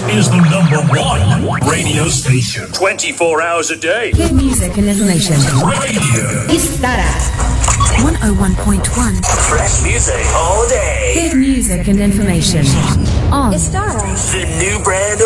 is the #1 radio station. 24 hours a day. Hit music and information. Radio. Istara. 101.1. Fresh music all day. Hit music and information. On Istara. The new brand